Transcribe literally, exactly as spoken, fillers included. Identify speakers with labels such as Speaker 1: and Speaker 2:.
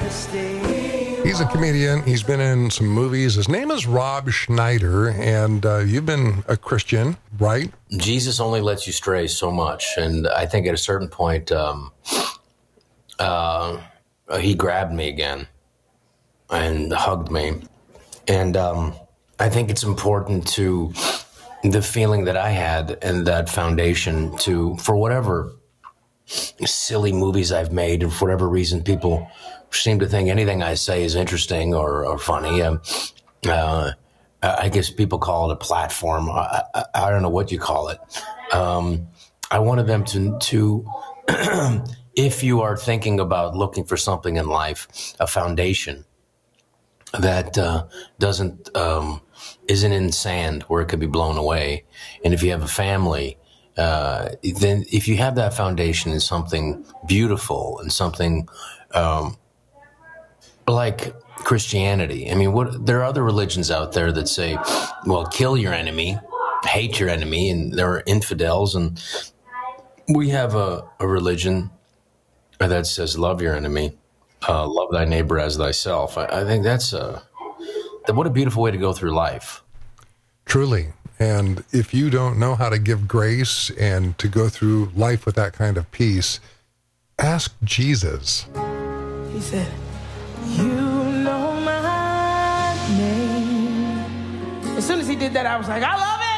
Speaker 1: He's a comedian. He's been in some movies. His name is Rob Schneider, and uh, you've been a Christian, right?
Speaker 2: Jesus only lets you stray so much, and I think at a certain point, um, uh, he grabbed me again and hugged me, and um, I think it's important to the feeling that I had and that foundation to, for whatever silly movies I've made, and for whatever reason people seem to think anything I say is interesting or, or funny. Um, uh, I guess people call it a platform. I, I, I don't know what you call it. Um, I wanted them to, to if you are thinking about looking for something in life, a foundation that uh, doesn't um, isn't in sand where it could be blown away, and if you have a family, uh, then if you have that foundation in something beautiful and something um, like Christianity. I mean, what there are other religions out there that say, well, kill your enemy, hate your enemy, and there are infidels, and we have a, a religion that says love your enemy, uh, love thy neighbor as thyself. I, I think that's a, that what a beautiful way to go through life.
Speaker 1: Truly. And if you don't know how to give grace and to go through life with that kind of peace, ask Jesus.
Speaker 3: He said, you know my name. As soon as he did that, I was like, I love it.